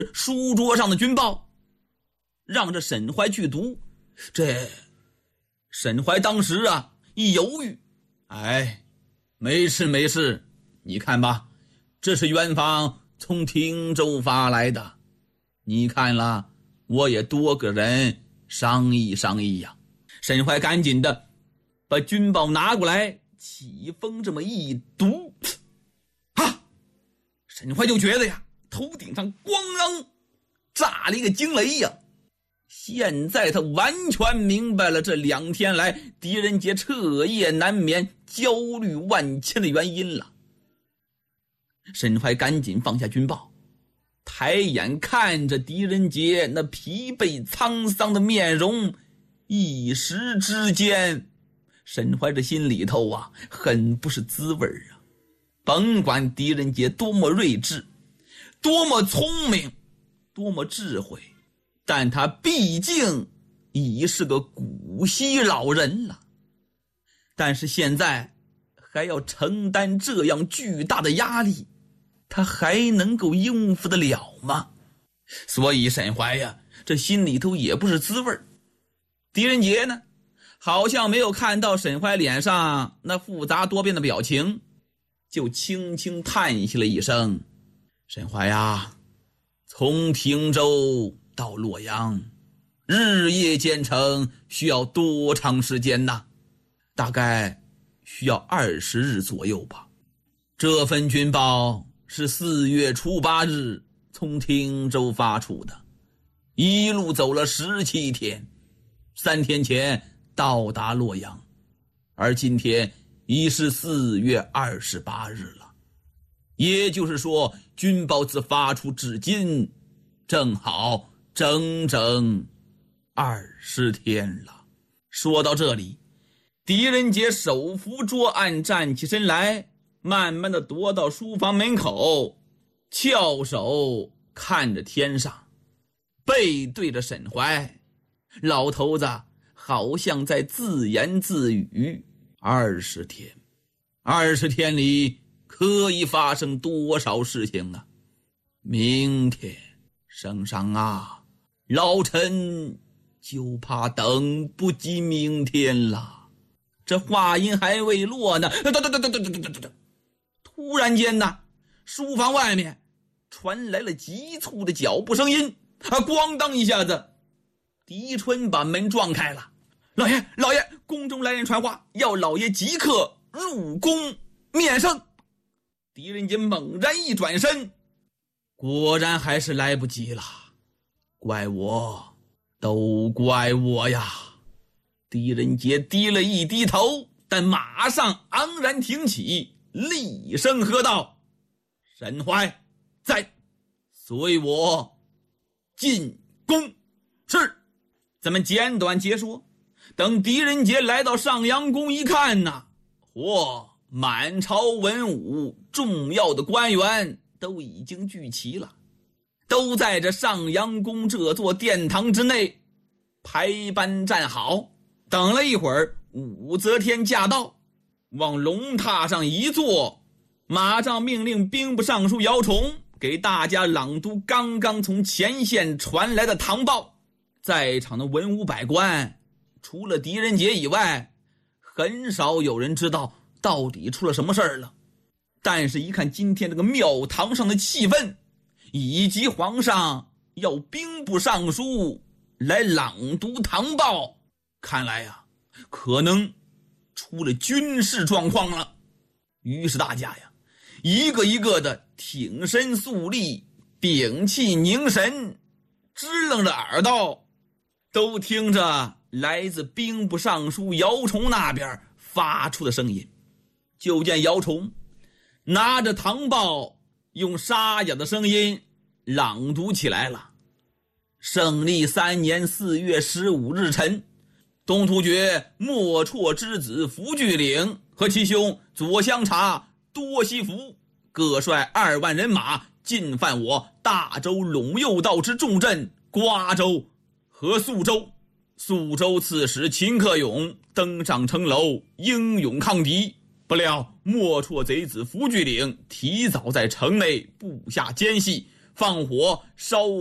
书桌上的军报，让这沈怀去读。这沈怀当时一犹豫，没事，你看吧，这是远方从汀州发来的，你看了，我也多个人商议呀。沈怀赶紧的把军报拿过来，起风这么一读，沈怀就觉得头顶上咣啷炸了一个惊雷现在他完全明白了这2天来狄仁杰彻夜难眠、焦虑万千的原因了。沈怀赶紧放下军报，抬眼看着狄仁杰那疲惫沧桑的面容，一时之间，沈怀这心里头很不是滋味甭管狄仁杰多么睿智，多么聪明，多么智慧，但他毕竟已是个古稀老人了。但是现在还要承担这样巨大的压力，他还能够应付得了吗？所以沈怀这心里头也不是滋味。狄仁杰呢，好像没有看到沈怀脸上那复杂多变的表情，就轻轻叹息了一声。沈怀从汀州到洛阳，日夜兼程，需要多长时间呢？大概需要20日左右吧。这份军报是4月初8日从汀州发出的，一路走了17天，3天前到达洛阳，而今天已是4月28日了。也就是说，军报自发出至今正好整整20天了。说到这里，狄仁杰手扶桌案，站起身来，慢慢的踱到书房门口，翘首看着天上，背对着沈怀。老头子好像在自言自语，20天里可以发生多少事情啊？明天圣上老臣就怕等不及明天了。这话音还未落呢，突然间书房外面传来了急促的脚步声音，咣当一下子，狄春把门撞开了。老爷，宫中来人传话，要老爷即刻入宫面圣。狄仁杰猛然一转身，果然还是来不及了，都怪我呀。狄仁杰低了一低头，但马上昂然挺起，厉声喝道：沈怀在，随我进宫。是。咱们简短截说，等狄仁杰来到上阳宫一看满朝文武重要的官员都已经聚齐了，都在这上阳宫这座殿堂之内排班站好。等了一会儿，武则天驾到，往龙榻上一坐，马上命令兵部尚书姚崇给大家朗读刚刚从前线传来的堂报。在场的文武百官除了狄仁杰以外，很少有人知道到底出了什么事儿了。但是一看今天这个庙堂上的气氛，以及皇上要兵部尚书来朗读堂报，看来可能出了军事状况了。于是大家一个一个的挺身肃立，屏气凝神，支棱着耳朵，都听着来自兵部尚书姚崇那边发出的声音。就见姚崇拿着堂报，用沙哑的声音朗读起来了。圣历3年4月15日晨，东突厥莫绰之子福聚领和其兄左香察多西福各率2万人马进犯我大周陇右道之重镇瓜州和肃州。肃州刺史秦克勇登上城楼，英勇抗敌，不料莫绰贼子福聚领提早在城内布下奸细， 放火烧